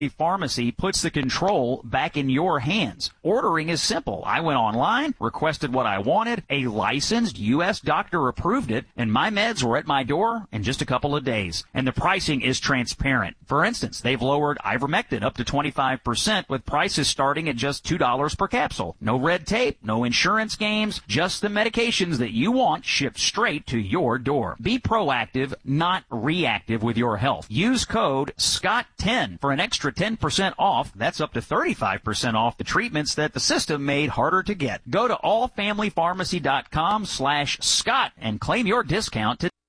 Pharmacy puts the control back in your hands. Ordering is simple. I went online, requested what I wanted, a licensed U.S. doctor approved it, and my meds were at my door in just a couple of days. And the pricing is transparent. For instance, they've lowered ivermectin up to 25% with prices starting at just $2 per capsule. No red tape, no insurance games, just the medications that you want shipped straight to your door. Be proactive, not reactive with your health. Use code SCOTT10 for an extra 10% off. That's up to 35% off the treatments that the system made harder to get. Go to allfamilypharmacy.com/Scott and claim your discount today.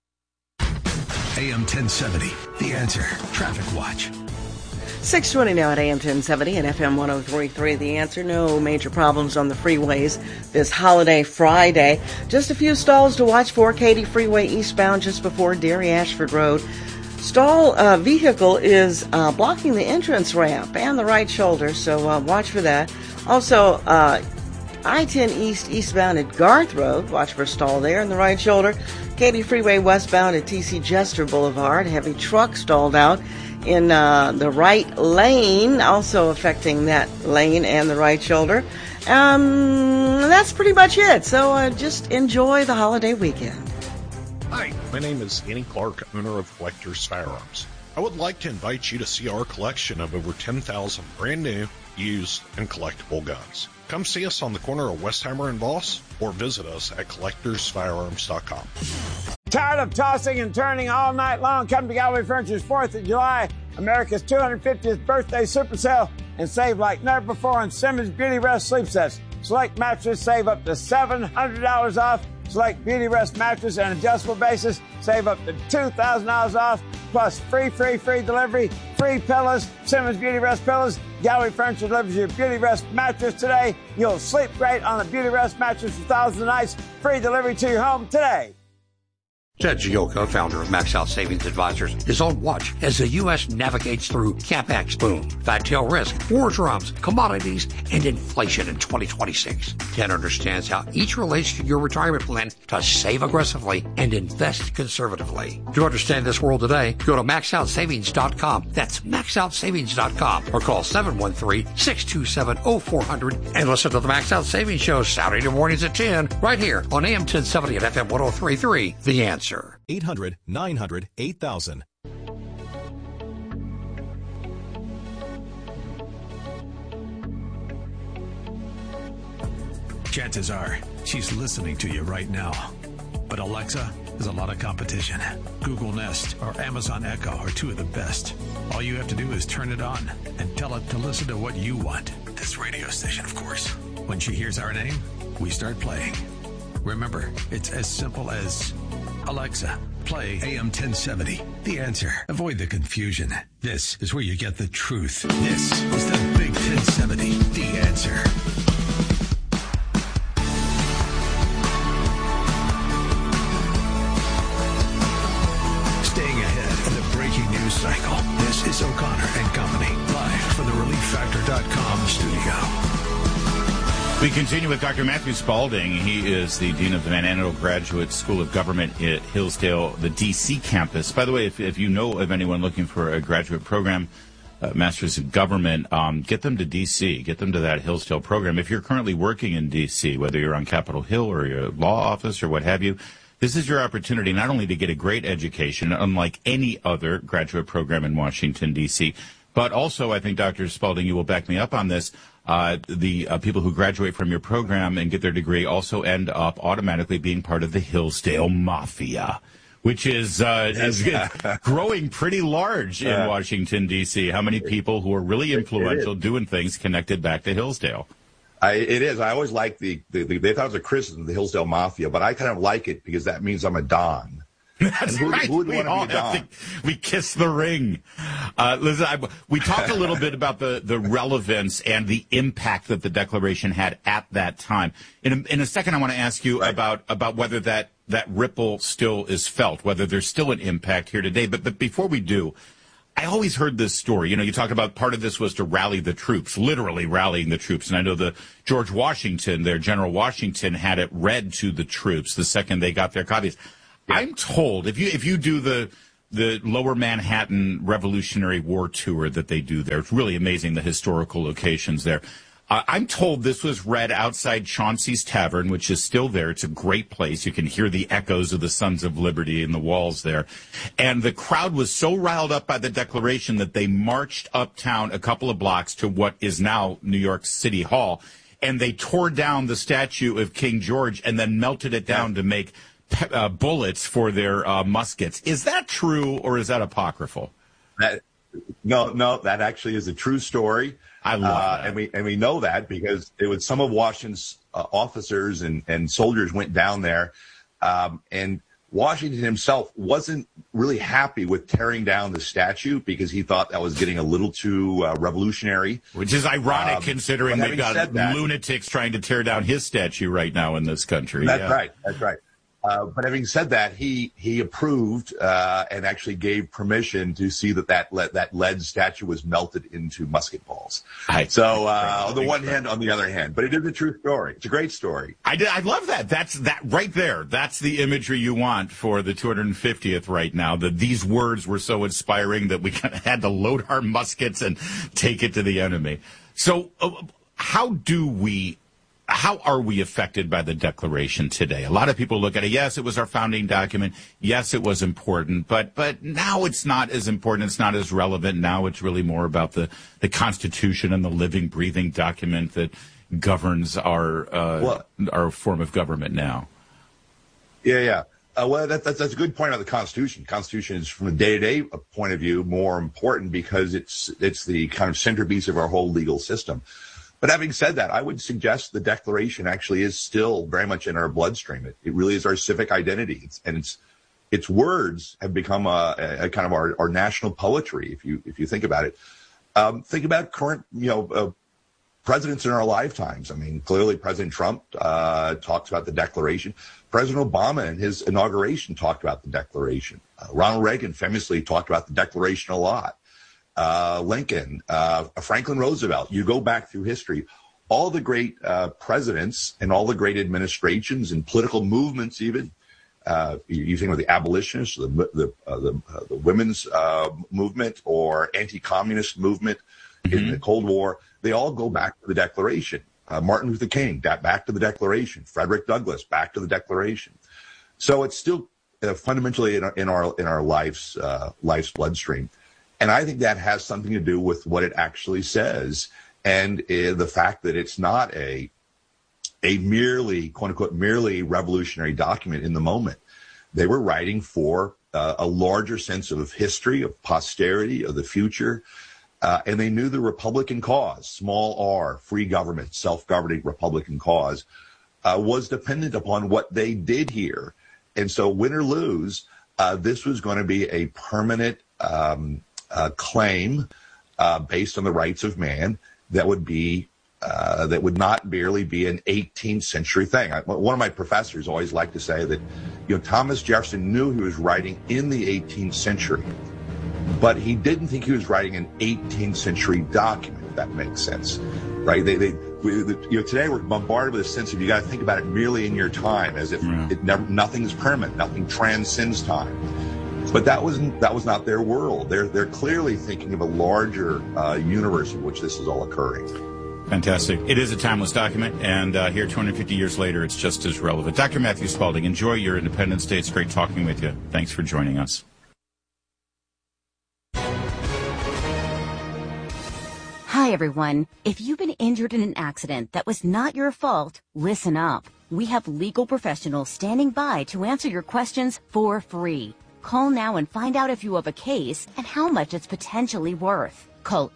AM 1070, The Answer, Traffic Watch. 6:20 now at AM 1070 and FM 103.3. The Answer. No major problems on the freeways this holiday Friday. Just a few stalls to watch for. Katy Freeway eastbound just before Derry Ashford Road. Stall vehicle is blocking the entrance ramp and the right shoulder, so watch for that. Also, I-10 eastbound at Garth Road. Watch for a stall there in the right shoulder. Katy Freeway westbound at T.C. Jester Boulevard. Heavy truck stalled out in the right lane, also affecting that lane and the right shoulder. That's pretty much it. So just enjoy the holiday weekend. Hi, my name is Annie Clark, owner of Collector's Firearms. I would like to invite you to see our collection of over 10,000 brand new, used, and collectible guns. Come see us on the corner of Westheimer and Voss, or visit us at collectorsfirearms.com. Tired of tossing and turning all night long? Come to Galway Furniture's 4th of July, America's 250th birthday super sale, and save like never before on Simmons Beauty Rest sleep sets. Select mattress, save up to $700 off. Select Beauty Rest mattress and adjustable basis, save up to $2,000 off, plus free delivery, free pillows, Simmons Beauty Rest pillows. Gallery Furniture delivers your Beauty Rest mattress today. You'll sleep great on the Beauty Rest mattress for thousands of nights. Free delivery to your home today. Ted Gioka, founder of Max Out Savings Advisors, is on watch as the U.S. navigates through CapEx boom, fat tail risk, war drums, commodities, and inflation in 2026. Ted understands how each relates to your retirement plan to save aggressively and invest conservatively. To understand this world today, go to MaxOutSavings.com. That's MaxOutSavings.com or call 713-627-0400 and listen to the Max Out Savings Show Saturday mornings at 10 right here on AM 1070 and FM 103.3. The Answer. 800-900-8000. Chances are she's listening to you right now. But Alexa has a lot of competition. Google Nest or Amazon Echo are two of the best. All you have to do is turn it on and tell it to listen to what you want. This radio station, of course. When she hears our name, we start playing. Remember, it's as simple as Alexa, play AM 1070. The Answer. Avoid the confusion. This is where you get the truth. This is the Big 1070. The Answer. Staying ahead of the breaking news cycle. This is O'Connor and Company, live from the ReliefFactor.com studio. We continue with Dr. Matthew Spalding. He is the Dean of the Van Andel Graduate School of Government at Hillsdale, the D.C. campus. By the way, if you know of anyone looking for a graduate program, Masters of Government, get them to D.C., get them to that Hillsdale program. If you're currently working in D.C., whether you're on Capitol Hill or your law office or what have you, this is your opportunity not only to get a great education, unlike any other graduate program in Washington, D.C., but also, I think, Dr. Spalding, you will back me up on this, the people who graduate from your program and get their degree also end up automatically being part of the Hillsdale Mafia, which is growing pretty large in Washington, D.C. How many people who are really influential doing things connected back to Hillsdale? It is. I always like they thought it was a criticism of the Hillsdale Mafia, but I kind of like it because that means I'm a Don. That's right. Who would want to be a Don? We kiss the ring. Listen, we talked a little bit about the relevance and the impact that the Declaration had at that time. In a second, I want to ask you about whether that ripple still is felt, whether there's still an impact here today. But before we do, I always heard this story. You know, you talk about part of this was to rally the troops, literally rallying the troops. And I know the George Washington, General Washington, had it read to the troops the second they got their copies. I'm told if you do the the Lower Manhattan Revolutionary War tour that they do there. It's really amazing, the historical locations there. I'm told this was read outside Chauncey's Tavern, which is still there. It's a great place. You can hear the echoes of the Sons of Liberty in the walls there. And the crowd was so riled up by the Declaration that they marched uptown a couple of blocks to what is now New York City Hall, and they tore down the statue of King George and then melted it down to make bullets for their muskets. Is that true, or is that apocryphal? No, that actually is a true story. I love that. And we know that because it was some of Washington's officers and soldiers went down there, and Washington himself wasn't really happy with tearing down the statue because he thought that was getting a little too revolutionary. Which is ironic considering they've got lunatics trying to tear down his statue right now in this country. That's right. But having said that, he approved and actually gave permission to see that lead statue was melted into musket balls. On the one hand, on the other hand, but it is a true story. It's a great story. I love that. That's that right there. That's the imagery you want for the 250th right now. That these words were so inspiring that we kind of had to load our muskets and take it to the enemy. So how are we affected by the Declaration today? A lot of people look at it. Yes, it was our founding document. Yes, it was important, but now it's not as important. It's not as relevant. Now it's really more about the Constitution and the living, breathing document that governs our form of government now. Yeah. Well, that's a good point on the Constitution. Constitution is, from a day-to-day point of view, more important because it's the kind of centerpiece of our whole legal system. But having said that, I would suggest the Declaration actually is still very much in our bloodstream. It really is our civic identity, its words have become a kind of our national poetry. If you think about it, think about current presidents in our lifetimes. I mean, clearly President Trump talks about the Declaration. President Obama in his inauguration talked about the Declaration. Ronald Reagan famously talked about the Declaration a lot. Lincoln, Franklin Roosevelt, you go back through history, all the great presidents and all the great administrations and political movements even, you think of the abolitionists, the women's movement or anti-communist movement in the Cold War, they all go back to the Declaration. Martin Luther King, back to the Declaration. Frederick Douglass, back to the Declaration. So it's still fundamentally in our life's bloodstream. And I think that has something to do with what it actually says and the fact that it's not a merely, quote unquote, merely revolutionary document in the moment. They were writing for a larger sense of history, of posterity, of the future. And they knew the Republican cause, small r, free government, self-governing Republican cause, was dependent upon what they did here. And so win or lose, this was going to be a permanent claim based on the rights of man that would not merely be an 18th century thing. One of my professors always liked to say that, Thomas Jefferson knew he was writing in the 18th century, but he didn't think he was writing an 18th century document, if that makes sense, right? Today we're bombarded with a sense of you got to think about it merely in your time, as if nothing's permanent, nothing transcends time. But that was not their world. They're clearly thinking of a larger universe in which this is all occurring. Fantastic. It is a timeless document, and here 250 years later, it's just as relevant. Dr. Matthew Spalding, enjoy your Independence Day. It's great talking with you. Thanks for joining us. Hi, everyone. If you've been injured in an accident that was not your fault, listen up. We have legal professionals standing by to answer your questions for free. Call now and find out if you have a case and how much it's potentially worth. Call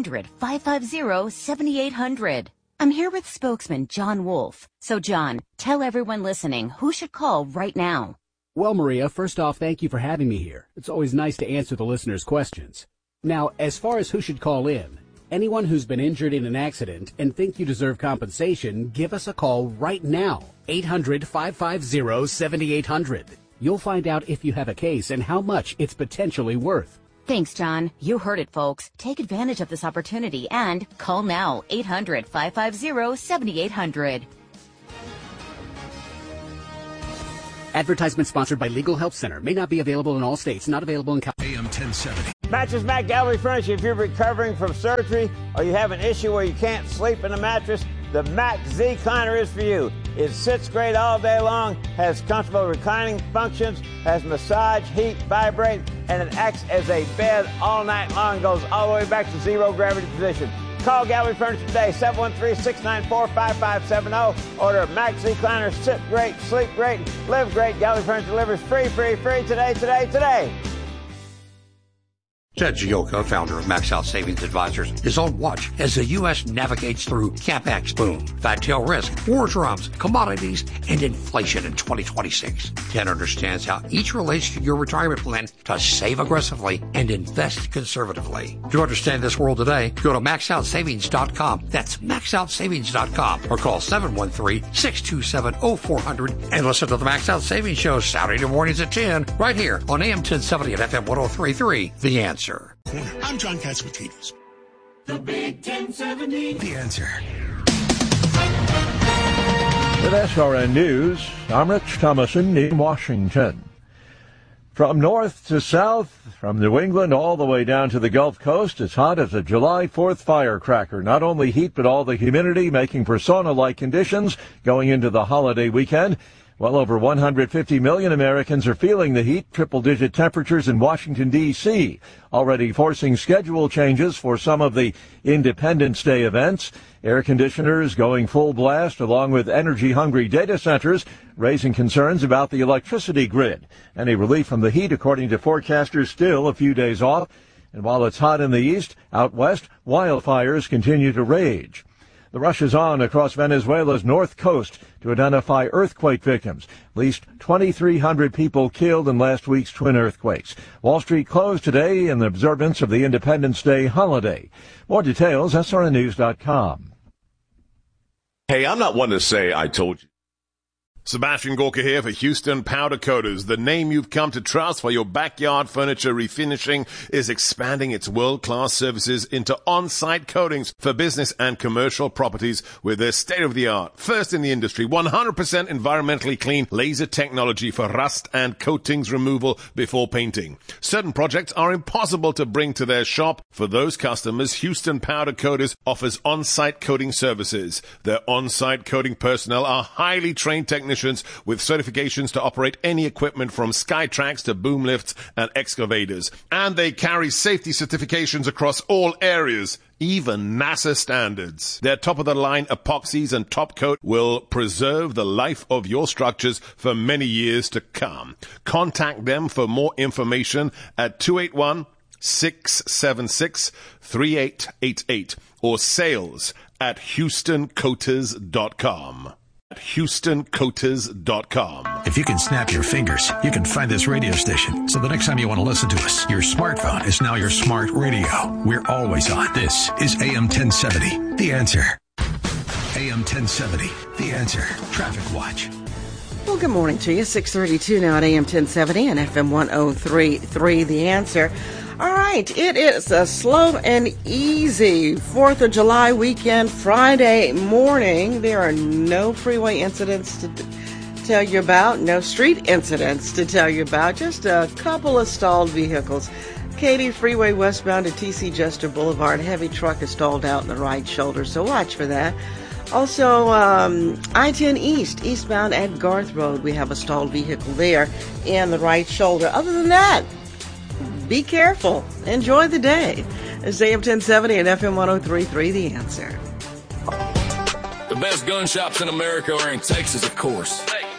800-550-7800. I'm here with spokesman John Wolf. So, John, tell everyone listening who should call right now. Well, Maria, first off, thank you for having me here. It's always nice to answer the listeners' questions. Now, as far as who should call in, anyone who's been injured in an accident and think you deserve compensation, give us a call right now. 800-550-7800. You'll find out if you have a case and how much it's potentially worth. Thanks, John. You heard it, folks. Take advantage of this opportunity and call now. 800-550-7800. Advertisement sponsored by Legal Help Center. May not be available in all states. Not available in AM 1070. Mattress Mac Gallery Furniture. If you're recovering from surgery or you have an issue where you can't sleep in a mattress, the Mac Z-Cliner is for you. It sits great all day long, has comfortable reclining functions, has massage, heat, vibrate, and it acts as a bed all night long, goes all the way back to zero gravity position. Call Gallery Furniture today, 713-694-5570. Order Mac Z-Cliner. Sit great, sleep great, live great. Gallery Furniture delivers free today. Ted Gioka, founder of Max Out Savings Advisors, is on watch as the U.S. navigates through CapEx boom, fat tail risk, war drums, commodities, and inflation in 2026. Ted understands how each relates to your retirement plan to save aggressively and invest conservatively. To understand this world today, go to maxoutsavings.com. That's maxoutsavings.com or call 713-627-0400 and listen to the Max Out Savings Show Saturday mornings at 10 right here on AM 1070 and FM 103.3. The Answer. I'm John Catsimatidis. The Big 1070. The Answer. With SRN News, I'm Rich Thomason in Washington. From north to south, from New England all the way down to the Gulf Coast, it's hot as a July 4th firecracker. Not only heat, but all the humidity, making for sauna-like conditions going into the holiday weekend. Well over 150 million Americans are feeling the heat, triple-digit temperatures in Washington, D.C., already forcing schedule changes for some of the Independence Day events. Air conditioners going full blast, along with energy-hungry data centers, raising concerns about the electricity grid. Any relief from the heat, according to forecasters, still a few days off. And while it's hot in the east, out west, wildfires continue to rage. The rush is on across Venezuela's north coast to identify earthquake victims. At least 2,300 people killed in last week's twin earthquakes. Wall Street closed today in observance of the Independence Day holiday. More details, srnnews.com. Hey, I'm not one to say I told you. Sebastian Gorka here for Houston Powder Coaters. The name you've come to trust for your backyard furniture refinishing is expanding its world-class services into on-site coatings for business and commercial properties with their state-of-the-art, first in the industry, 100% environmentally clean laser technology for rust and coatings removal before painting. Certain projects are impossible to bring to their shop. For those customers, Houston Powder Coaters offers on-site coating services. Their on-site coating personnel are highly trained technicians with certifications to operate any equipment from Skytrax to boom lifts and excavators. And they carry safety certifications across all areas, even NASA standards. Their top-of-the-line epoxies and top coat will preserve the life of your structures for many years to come. Contact them for more information at 281-676-3888 or sales at HoustonCoaters.com. HoustonCoaters.com. If you can snap your fingers, you can find this radio station. So the next time you want to listen to us, your smartphone is now your smart radio. We're always on. This is AM 1070, The Answer. AM 1070, The Answer. Traffic Watch. Well, good morning to you. 6:32 now at AM 1070 and FM 103.3, The Answer. All right, it is a slow and easy 4th of July weekend, Friday morning. There are no freeway incidents to tell you about, no street incidents to tell you about, just a couple of stalled vehicles. Katy Freeway westbound to TC Jester Boulevard, heavy truck is stalled out in the right shoulder, so watch for that. Also, I-10 eastbound at Garth Road, we have a stalled vehicle there in the right shoulder. Other than that, be careful. Enjoy the day. It's AM 1070 and FM 103.3, The Answer. The best gun shops in America are in Texas, of course.